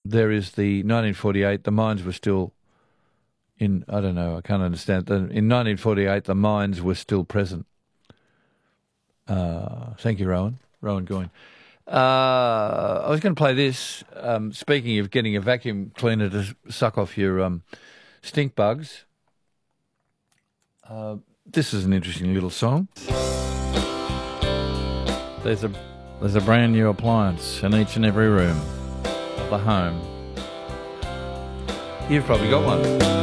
there is the 1948, the mines were still in, I don't know, I can't understand. In 1948, the mines were still present. Thank you, Rowan. Rowan Goyne. I was going to play this. Speaking of getting a vacuum cleaner to suck off your stink bugs, this is an interesting little song. There's a brand new appliance in each and every room of the home. You've probably got one.